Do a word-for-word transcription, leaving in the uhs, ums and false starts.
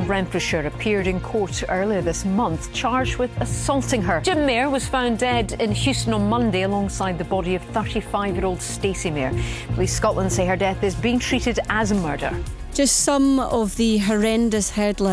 from Renfrewshire appeared in court earlier this month, charged with assaulting her. Jim Mayer was found dead in Houston on Monday alongside the body of thirty-five-year-old Stacey Mayer. Police Scotland say her death is being treated as a murder. Just some of the horrendous headlines.